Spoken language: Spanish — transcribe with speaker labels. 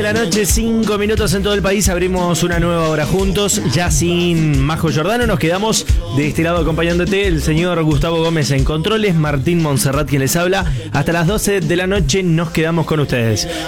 Speaker 1: la noche, 5 minutos en todo el país. Abrimos una nueva hora juntos. Ya sin Majo Giordano, nos quedamos de este lado acompañándote el señor Gustavo Gómez en controles, Martín Monserrat quien les habla. Hasta las 12 de la noche nos quedamos con ustedes.